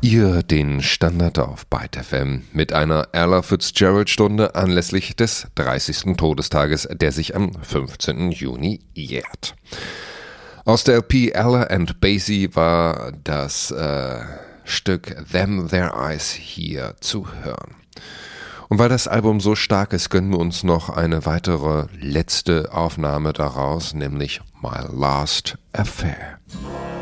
Ihr den Standard auf Byte FM mit einer Ella Fitzgerald-Stunde anlässlich des 30. Todestages, der sich am 15. Juni jährt. Aus der LP Ella and Basie war das Stück Them Their Eyes hier zu hören. Und weil das Album so stark ist, gönnen wir uns noch eine weitere letzte Aufnahme daraus, nämlich My Last Affair.